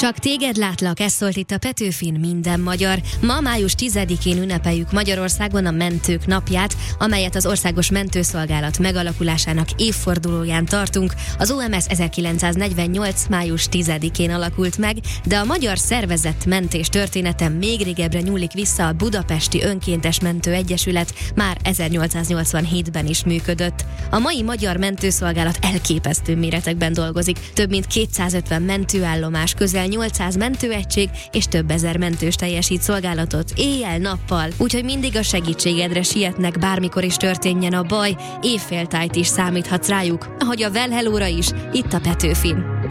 Csak téged látlak, ez szólt itt a Petőfin Minden magyar. Ma május 10-én ünnepeljük Magyarországon a Mentők napját, amelyet az Országos Mentőszolgálat megalakulásának évfordulóján tartunk. Az OMS 1948. május 10-én alakult meg, de a magyar szervezett mentés története még régebbre nyúlik vissza. A Budapesti Önkéntes Mentő Egyesület már 1887-ben is működött. A mai magyar mentőszolgálat elképesztő méretekben dolgozik. Több mint 250 mentőállomás, közel 800 mentőegység és több ezer mentős teljesít szolgálatot éjjel-nappal, úgyhogy mindig a segítségedre sietnek, bármikor is történjen a baj, éjféltájt is számíthatsz rájuk, ahogy a Well Hello-ra is, itt a Petőfin.